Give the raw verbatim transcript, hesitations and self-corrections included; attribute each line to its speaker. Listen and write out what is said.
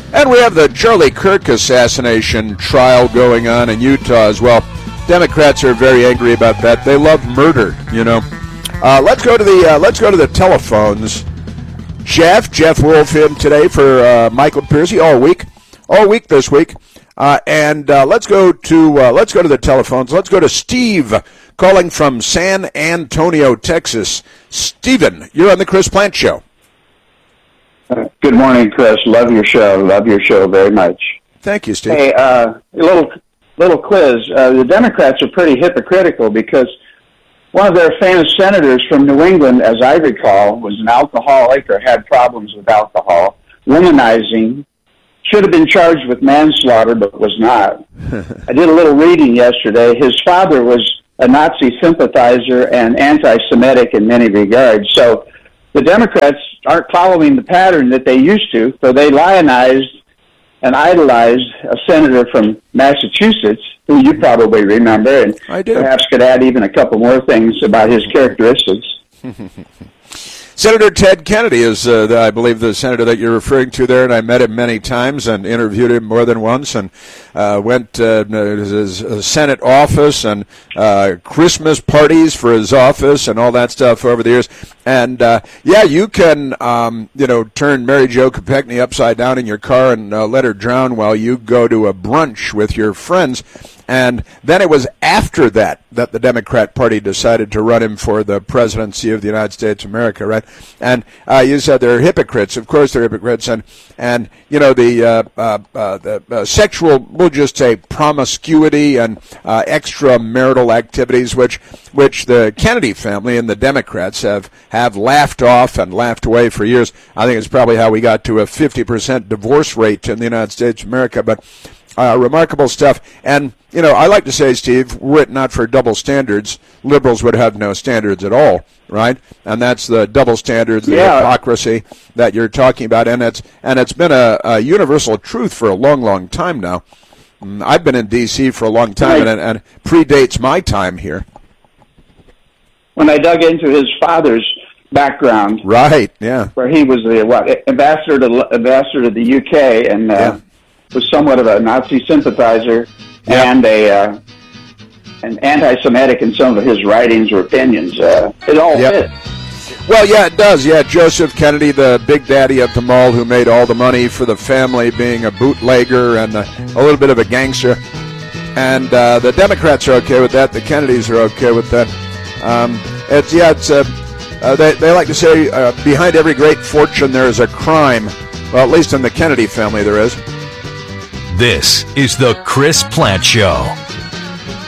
Speaker 1: And we have the Charlie Kirk assassination trial going on in Utah as well. Democrats are very angry about that. They love murder, you know. Uh, let's go to the uh, let's go to the telephones. Jeff, Jeff Wolf in today for uh, Michael Piercy all week, all week this week. Uh, and uh, let's go to uh, let's go to the telephones. Let's go to Steve calling from San Antonio, Texas. Stephen, you're on the Chris Plante Show.
Speaker 2: Uh, good morning, Chris. Love your show. Love your show very much.
Speaker 1: Thank you, Steve.
Speaker 2: Hey, uh, a little little quiz. Uh, the Democrats are pretty hypocritical because one of their famous senators from New England, as I recall, was an alcoholic or had problems with alcohol, womanizing, should have been charged with manslaughter but was not. I did a little reading yesterday. His father was a Nazi sympathizer and anti-Semitic in many regards. So the Democrats aren't following the pattern that they used to, so they lionized and idolized a senator from Massachusetts, who you probably remember, and
Speaker 1: I do.
Speaker 2: Perhaps could add even a couple more things about his characteristics.
Speaker 1: Senator Ted Kennedy is, uh, the, I believe, the senator that you're referring to there, and I met him many times and interviewed him more than once, and uh, went uh, to his uh, Senate office and uh, Christmas parties for his office and all that stuff over the years. And uh, yeah, you can, um, you know, turn Mary Jo Kopechne upside down in your car and uh, let her drown while you go to a brunch with your friends. And then it was after that that the Democrat Party decided to run him for the presidency of the United States of America, right? And uh, you said they're hypocrites. Of course they're hypocrites. And, and you know, the, uh, uh, uh, the uh, sexual, we'll just say promiscuity and uh, extramarital activities, which which the Kennedy family and the Democrats have, have laughed off and laughed away for years. I think it's probably how we got to a fifty percent divorce rate in the United States of America. But Uh, remarkable stuff. And, you know, I like to say, Steve, were it not for double standards, liberals would have no standards at all, right? And that's the double standards, the
Speaker 2: yeah.
Speaker 1: hypocrisy that you're talking about. And it's and it's been a, a universal truth for a long, long time now. I've been in D C for a long time,
Speaker 2: I,
Speaker 1: and, and predates my time here.
Speaker 2: When I dug into his father's background,
Speaker 1: right? Yeah,
Speaker 2: where he was the what ambassador to ambassador to the U K, and uh,
Speaker 1: yeah.
Speaker 2: was somewhat of a Nazi sympathizer
Speaker 1: yeah.
Speaker 2: and a uh, an anti-Semitic in some of his writings or opinions. Uh, it all
Speaker 1: yep.
Speaker 2: fit.
Speaker 1: Well, yeah, it does. Yeah, Joseph Kennedy, the big daddy of them all, who made all the money for the family, being a bootlegger and a, a little bit of a gangster. And uh, the Democrats are okay with that. The Kennedys are okay with that. Um, it's yeah, it's uh, uh, they they like to say uh, behind every great fortune there is a crime. Well, at least in the Kennedy family there is.
Speaker 3: This is the Chris Plante Show.